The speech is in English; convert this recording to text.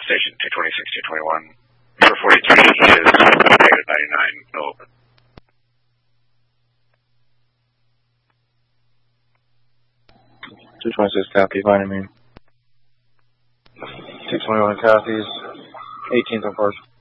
station 226, 221. For 43 is negative 99, no open. 226 copy, finding me. 221 copies, 18th on first.